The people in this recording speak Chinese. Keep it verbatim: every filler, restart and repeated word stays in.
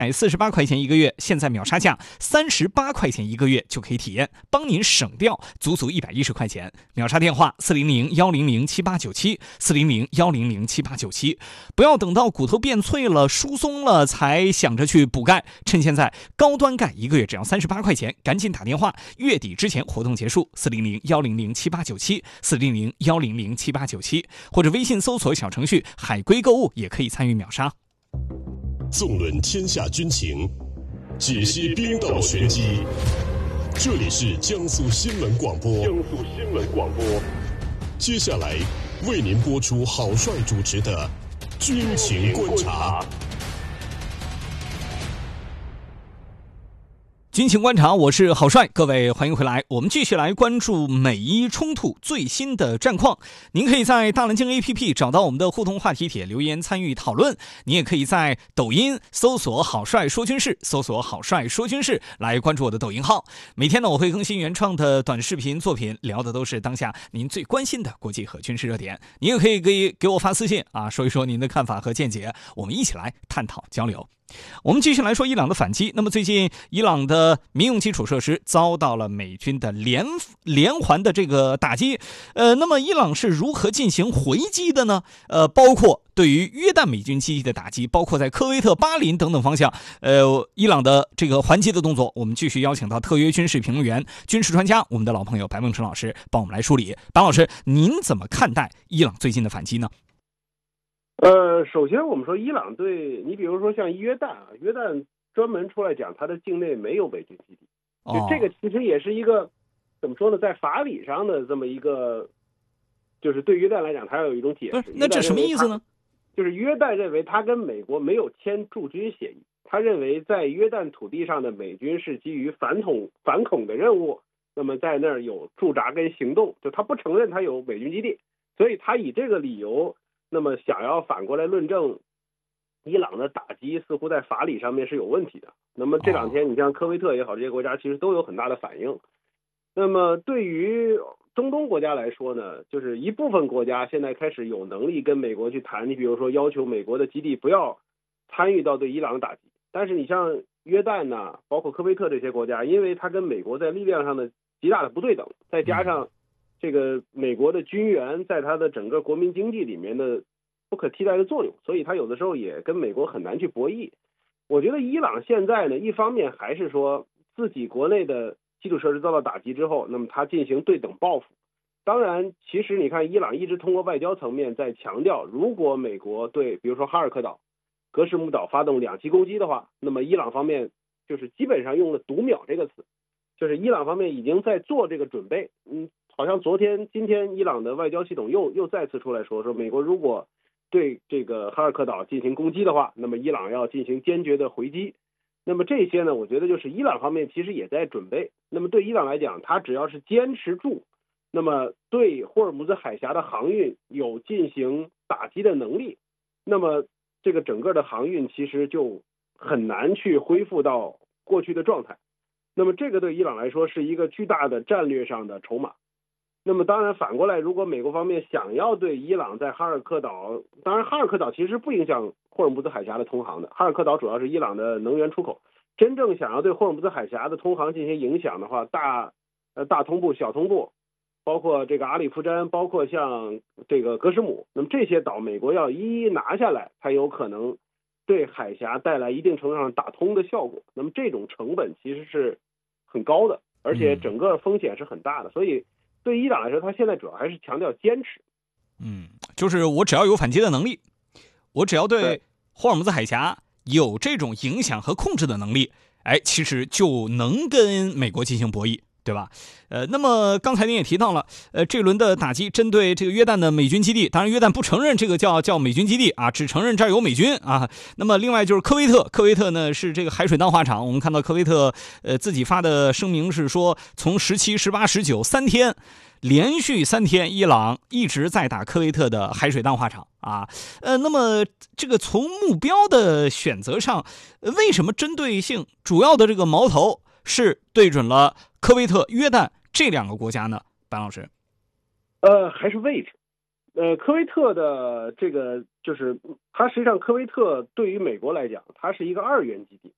哎，四十八块钱一个月，现在秒杀价三十八块钱一个月就可以体验，帮您省掉足足一百一十块钱。秒杀电话四零零幺零零七八九七，四零零幺零零七八九七。不要等到骨头变脆了、疏松了才想着去补钙，趁现在高端钙一个月只要三十八块钱，赶紧打电话，月底之前活动结束，四零零幺零零七八九七，四零零幺零零七八九七，或者微信搜索小程序海龟购物也可以参与秒杀。 纵论天下军情，解析兵道玄机，这里是江苏新闻广播。江苏新闻广播，接下来为您播出郝帅主持的军情观察。 军情观察，我是郝帅，各位欢迎回来。我们继续来关注美伊冲突最新的战况。您可以在大蓝鲸 A P P 找到我们的互动话题帖留言参与讨论，你也可以在抖音搜索郝帅说军事，搜索郝帅说军事来关注我的抖音号。每天呢，我会更新原创的短视频作品，聊的都是当下您最关心的国际和军事热点。你也可以给给我发私信啊，说一说您的看法和见解，我们一起来探讨交流。我们继续来说伊朗的反击。那么最近伊朗的民用基础设施遭到了美军的连连环的这个打击，呃，那么伊朗是如何进行回击的呢？呃，包括对于约旦美军基地的打击，包括在科威特、巴林等等方向，呃，伊朗的这个还击的动作，我们继续邀请到特约军事评论员、军事专家，我们的老朋友白梦辰老师帮我们来梳理。白老师，您怎么看待伊朗最近的反击呢？ 呃，首先我们说伊朗对你比如说像约旦啊，约旦专门出来讲它的境内没有美军基地，就这个其实也是一个怎么说呢，在法理上的这么一个，就是对约旦来讲，它要有一种解释。 那这什么意思呢？ 就是约旦认为他跟美国没有签驻军协议，他认为在约旦土地上的美军是基于反恐反恐的任务，那么在那儿有驻扎跟行动，就他不承认他有美军基地，所以他以这个理由。那么想要反过来论证伊朗的打击似乎在法理上面是有问题的。那么这两天你像科威特也好，这些国家其实都有很大的反应。那么对于中东国家来说呢，就是一部分国家现在开始有能力跟美国去谈，你比如说要求美国的基地不要参与到对伊朗的打击。但是你像约旦呢，包括科威特这些国家，因为它跟美国在力量上的极大的不对等，再加上这个美国的军援在它的整个国民经济里面的不可替代的作用，所以它有的时候也跟美国很难去博弈。我觉得伊朗现在呢，一方面还是说自己国内的基础设施遭到打击之后，那么它进行对等报复。当然，其实你看伊朗一直通过外交层面在强调，如果美国对比如说哈尔科岛、格什木岛发动两栖攻击的话，那么伊朗方面就是基本上用了读秒这个词，就是伊朗方面已经在做这个准备。嗯。好像昨天、今天，伊朗的外交系统又又再次出来说，说美国如果对这个哈尔科岛进行攻击的话，那么伊朗要进行坚决的回击。那么这些呢，我觉得就是伊朗方面其实也在准备。那么对伊朗来讲，它只要是坚持住，那么对霍尔木兹海峡的航运有进行打击的能力，那么这个整个的航运其实就很难去恢复到过去的状态。那么这个对伊朗来说是一个巨大的战略上的筹码。那么当然反过来，如果美国方面想要对伊朗在哈尔科岛，当然哈尔科岛其实不影响霍尔木兹海峡的通航的，哈尔科岛主要是伊朗的能源出口，真正想要对霍尔木兹海峡的通航进行影响的话，大呃大通布、小通布，包括这个阿里夫詹，包括像这个格什姆，那么这些岛美国要一一拿下来，才有可能对海峡带来一定程度上打通的效果。那么这种成本其实是很高的，而且整个风险是很大的，所以对伊朗来说，他现在主要还是强调坚持。 嗯，就是我只要有反击的能力，我只要对霍尔木兹海峡有这种影响和控制的能力，哎，其实就能跟美国进行博弈，对吧？呃，那么刚才您也提到了，呃，这轮的打击针对这个约旦的美军基地，当然约旦不承认这个叫叫美军基地啊，只承认这儿有美军啊。那么另外就是科威特，科威特呢是这个海水淡化厂，我们看到科威特呃自己发的声明是说，从十七、十八、十九三天。连续三天，伊朗一直在打科威特的海水淡化厂啊，呃，那么这个从目标的选择上，为什么针对性主要的这个矛头是对准了科威特、约旦这两个国家呢？白老师， 呃，还是位置，呃，科威特的这个就是它实际上科威特对于美国来讲，它是一个二元基地，